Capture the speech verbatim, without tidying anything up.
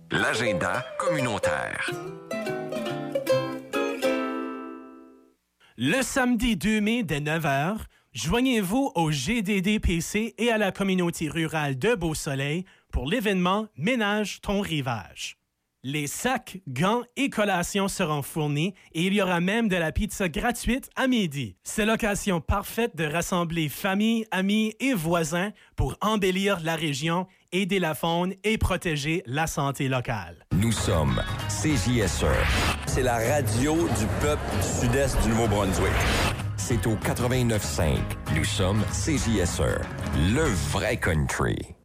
L'agenda communautaire. Le samedi deux mai dès neuf heures, joignez-vous au G D D P C et à la communauté rurale de Beau-Soleil pour l'événement Ménage ton rivage. Les sacs, gants et collations seront fournis et il y aura même de la pizza gratuite à midi. C'est l'occasion parfaite de rassembler famille, amis et voisins pour embellir la région, aider la faune et protéger la santé locale. Nous sommes C J S E. C'est la radio du peuple du sud-est du Nouveau-Brunswick. C'est au quatre-vingt-neuf cinq. Nous sommes C J S E, le vrai country.